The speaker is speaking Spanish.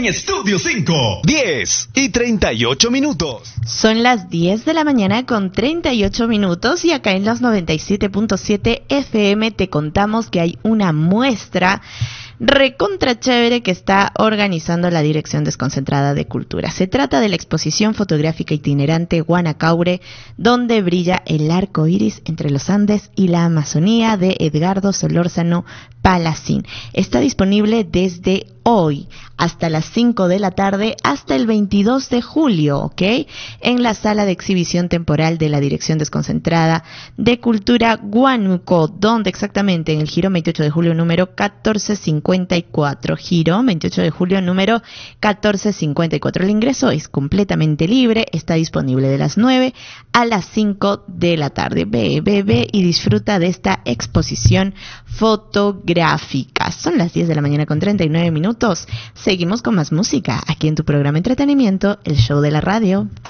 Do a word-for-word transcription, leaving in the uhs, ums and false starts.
en Estudio cinco. diez y treinta y ocho minutos. Son las diez de la mañana con treinta y ocho minutos y acá en los noventa y siete punto siete F M te contamos que hay una muestra recontra chévere que está organizando la Dirección Desconcentrada de Cultura. Se trata de la exposición fotográfica itinerante Guanacaure, donde brilla el arco iris entre los Andes y la Amazonía, de Edgardo Solórzano Palacín. Está disponible desde hoy hasta las cinco de la tarde hasta el veintidós de julio, ¿ok? En la sala de exhibición temporal de la Dirección Desconcentrada de Cultura Huánuco, donde exactamente en el Girón veintiocho de julio número catorce cincuenta y cuatro. Girón veintiocho de julio número catorce cincuenta y cuatro. El ingreso es completamente libre, está disponible de las nueve a las cinco de la tarde. Ve, ve, ve y disfruta de esta exposición fotográfica. Son las diez de la mañana con treinta y nueve minutos. Seguimos con más música aquí en tu programa Entretenimiento, el show de la radio.